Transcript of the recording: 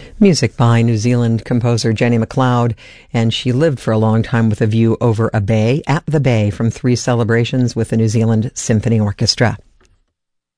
Music by New Zealand composer Jenny MacLeod, and she lived for a long time with a view over a bay, at the Bay, from 3 celebrations with the New Zealand Symphony Orchestra.